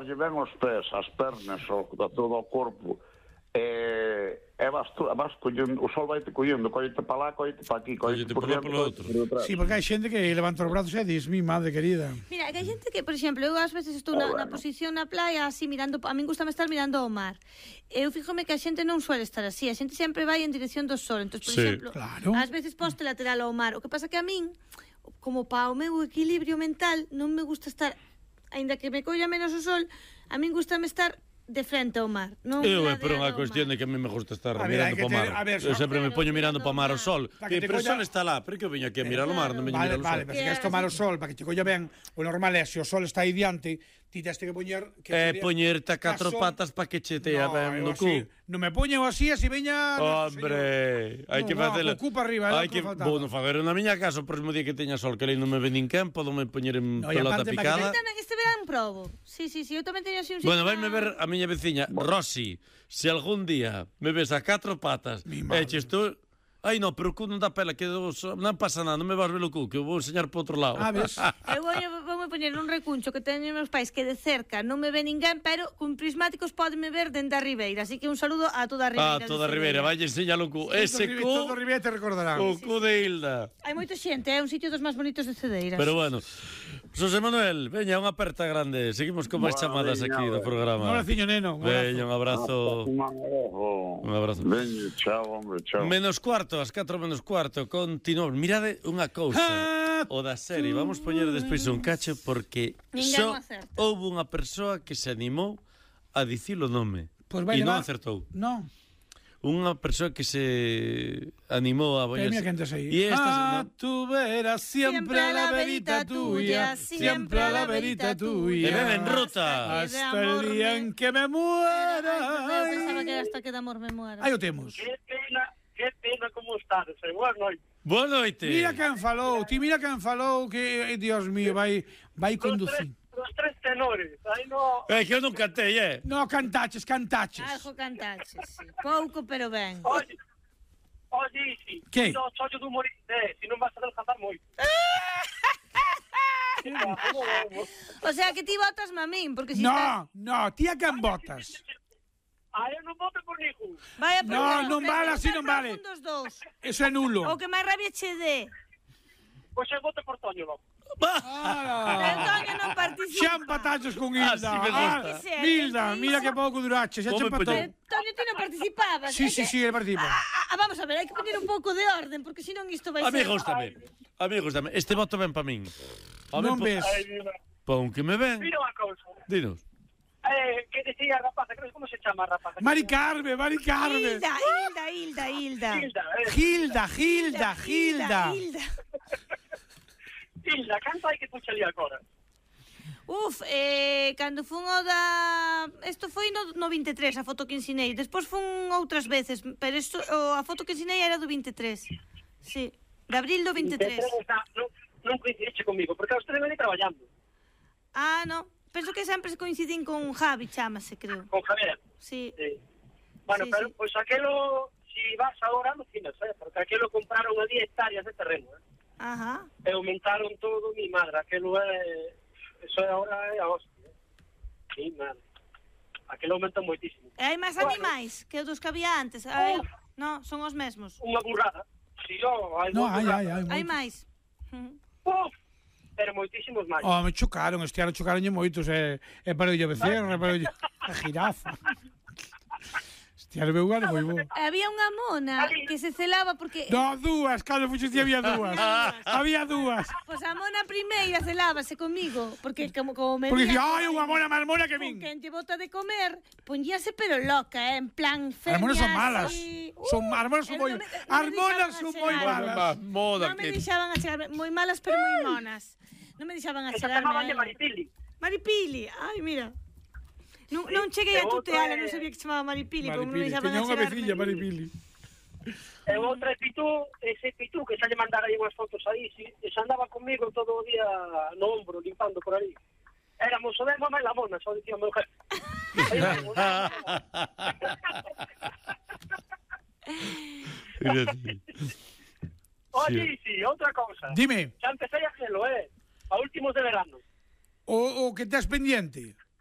lavarlle ben os pés, as pernas, todo o corpo, e vas collendo, o sol vai te collendo, collete para lá, collete para aquí, collete por diante, outro. Sí, porque hai xente que levanta os brazos e dis, mi madre querida. Mira, que hai xente que, por exemplo, eu ás veces estou na posición na playa así mirando, a min gustame estar mirando ao mar. Eu fíjome que a xente non suele estar así, a xente sempre vai en dirección do sol. Entón, por exemplo, claro, ás veces poste lateral ao mar. O que pasa que a min, como para o meu equilibrio mental, non me gusta estar, aínda que me colla menos o sol, a min gustame estar de frente ao mar. Eu é por unha cuestión de que a mí me gusta estar mirando para o mar. Eu sempre me poño mirando para o mar o sol. Pero o sol está lá, pero que eu veño aquí a mirar o mar, non veño a mirar o sol. Vale, pero se queres tomar o sol, para que te colla ben, o normal é, se o sol está aí diante, ti teste que poñer... poñerte a 4 patas para que che tea ben no cu. Non me poño así veña... Hombre, hai que facelo. O cu para arriba, hai que bueno, facer na miña casa o próximo día que teña sol, que aí non me ven ninguén, podo me poñer en pelota picada. Este verán probo. Sí, eu tamén teño así un... Bueno, vaime ver a miña veciña, Rosy, se algún día me ves a 4 patas, eches tú... Ai, no, pero o cu non dá pela, que non pasa nada, non me vas ver o cu, que eu vou enseñar para outro lado. Ves? Eu vou poñer un recuncho que teñen meus pais que de cerca non me ve ninguén, pero con prismáticos podeme ver dende a Ribeira, así que un saludo a toda a Ribeira. A toda a Ribeira, vai enseñar o cu. Ese cu... Todo Ribeira te recordará. O cu de Hilda. Hai moita xente, é un sitio dos máis bonitos de Cedeiras. Pero bueno, José Manuel, veña, unha aperta grande. Seguimos con máis chamadas aquí do programa. Un abraciño, neno. Veña, un abrazo. Un abrazo. Veña, chao, hombre, chao. Menos cuarto, as 4 menos cuarto, continuamos. Mirade unha cousa, o da serie. Vamos poñer despois un cacho porque só houve unha persoa que se animou a dicir o nome e non acertou. Non. Unha persoa que se animou a poñer. Mira que antes aí. E esta tu verás siempre a la verita tuya, siempre a la verita tuya. E ven en ruta. Hasta el día en que me muera. Eu pensaba que era hasta que de amor me muera. Aí o temos. Que pena como estades, boa noite. Boa noite. Mira quen falou, que, Dios mío, vai conducir. Os 3 tenores, aí no... É que eu non cantei, No, cantaches. Algo cantaches, sí. Pouco, pero ben. Oye, sí. Que? No, sollo do humorista, si non vas a cantar moito. O sea, que ti votas mamín, porque si No, ti a quen votas? Eu non voto por ningún. Non vale, así non vale. Eso é nulo. O que máis rabia che dé. Pois eu voto por Toño, logo. Pero Toño non participa. Xa empataches con Hilda. Sí me gusta. Hilda, mira que pouco durache, xa che empatou. Toño, ti non participabas. Sí, ele participa. Vamos a ver, hai que poñer un pouco de orden, porque senón isto vai ser... A mí gustame. Este voto ven pa min. Non ves. Pon que me ven. Mira unha cousa. Dinos. Que decía a rapaza, como se chama a rapaza? Mari Carme. Hilda. Hilda, canta hai que puxa ali agora. Cando fun o da... Isto foi no 23, a foto que ensinei. Despois fun outras veces, pero a foto que ensinei era do 23. Sí, de abril do 23. Non coincidiche comigo, porque os 3 veni traballando. Non. Penso que sempre coincidín con Javi, chámase, creo. Con Javier? Sí. Bueno, pero pois aquelo, si vas agora, alucinas, porque aquelo compraron a 10 hectáreas de terreno, Ajá. E aumentaron todo, mi madre, aquelo é... Eso agora é a hostia, mi madre. Aquelo aumenta moitísimo. E hai máis animais que os que había antes? Non, son os mesmos. Unha burrada. Si, hai hai máis. Pero moitísimos máis. Me chocaron, este ano chocaronlle moitos, para o becerra, para a jirafa. Este ano meu ano moi bo. Había unha mona que se celaba porque... Dúas, cando fuxes había dúas. Había dúas. Pois a mona primeira celábase comigo, porque como me... Porque dicía, unha mona máis mona que min. Quen te bota de comer, poñíase pero loca, en plan femia. As monas son malas. As monas son moi malas. Non me deixaban a chegar, moi malas pero moi monas. Non me deixaban a chegarme. Chamabanlle Maripili, ai, mira. Non cheguei a tuteala, non sabía que se chamaba Maripili, porque non me deixaban a chegarme. Teña unha vecilla, Maripili. E outra ese Pitú, que xa lle mandara aí unhas fotos aí, e xa andaba comigo todo o día no ombro, limpando por aí. Éramos o mesmo máis la mona, só dicía o meu jefe. Oye, outra cousa. Dime. Xa empecé a hacerlo, a últimos de verano. O que tes pendiente?